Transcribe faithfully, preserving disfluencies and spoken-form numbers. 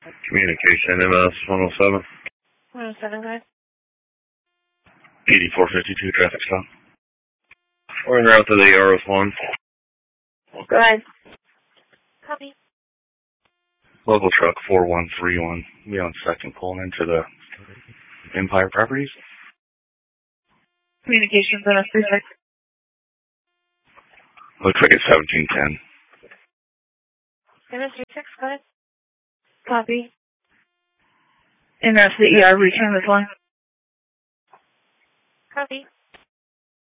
Communication, M S one oh seven. one oh seven, guys. eighty-four fifty-two traffic stop. We're en route to the R S one. Go ahead. Copy. Local truck four one three one. Be on second pulling into the Empire Properties. Communications on a three six. Looks like it's seventeen ten. M S three six, go ahead. Copy. And that's the E R return this one. Copy.